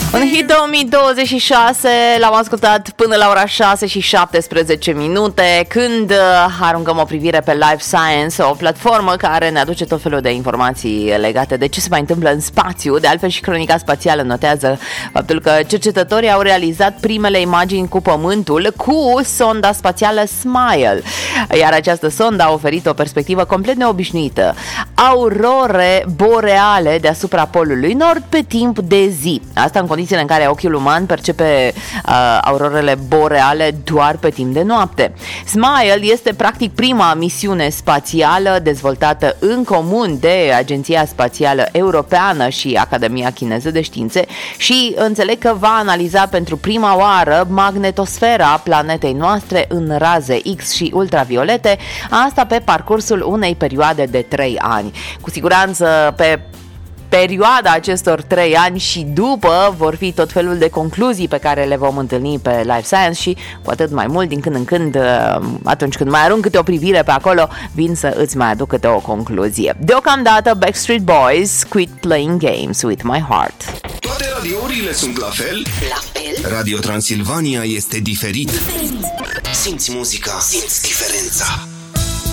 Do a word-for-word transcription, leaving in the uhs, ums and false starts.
Un hit două mii douăzeci și șase, l-am ascultat până la ora șase și șaptesprezece minute, când aruncăm o privire pe Life Science, o platformă care ne aduce tot felul de informații legate de ce se mai întâmplă în spațiu. De altfel și Cronica Spațială notează faptul că cercetătorii au realizat primele imagini cu Pământul cu sonda spațială SMILE, iar această sondă a oferit o perspectivă complet neobișnuită: aurore boreale deasupra polului nord pe timp de zi. Asta în condițiile în care ochiul uman percepe uh, aurorele boreale doar pe timp de noapte. SMILE este practic prima misiune spațială dezvoltată în comun de Agenția Spațială Europeană și Academia Chineză de Științe și înțeleg că va analiza pentru prima oară magnetosfera planetei noastre în raze X și ultraviolete, asta pe parcursul unei perioade de trei ani. Cu siguranță pe perioada acestor trei ani și după vor fi tot felul de concluzii pe care le vom întâlni pe Life Science și cu atât mai mult din când în când, atunci când mai arunc câte o privire pe acolo, vin să îți mai aduc câte o concluzie. Deocamdată Backstreet Boys, Quit Playing Games With My Heart. Toate radiourile sunt la fel? La fel? Radio Transilvania este diferit. Diferit. Simți muzica, simți diferența.